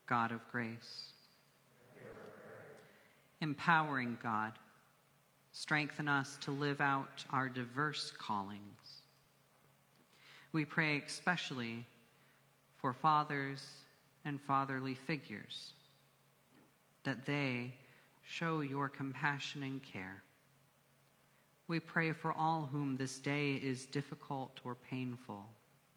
God of grace. Empowering God, strengthen us to live out our diverse callings. We pray especially for fathers and fatherly figures, that they show your compassion and care. We pray for all whom this day is difficult or painful,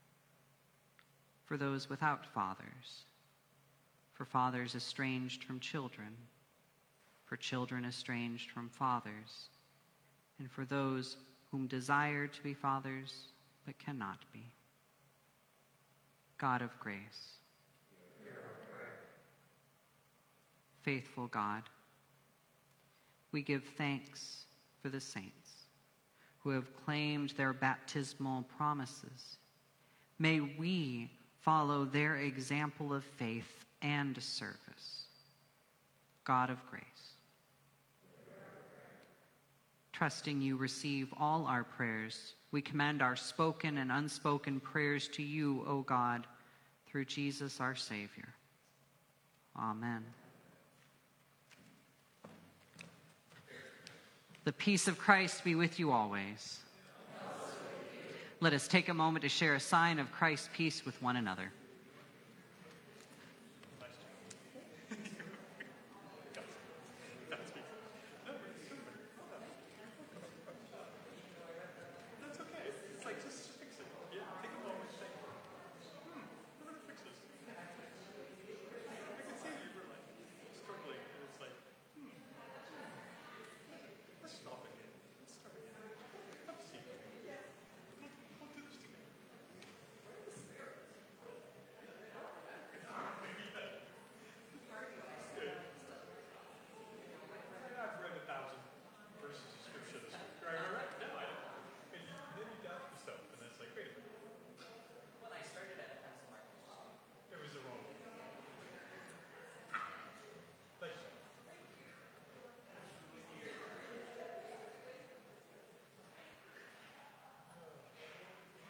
for those without fathers, for fathers estranged from children, for children estranged from fathers, and for those whom desire to be fathers but cannot be. God of grace. Faithful God, we give thanks for the saints who have claimed their baptismal promises. May we follow their example of faith and service. God of grace. Trusting you receive all our prayers, we commend our spoken and unspoken prayers to you, O God, through Jesus our Savior. Amen. The peace of Christ be with you always. Let us take a moment to share a sign of Christ's peace with one another.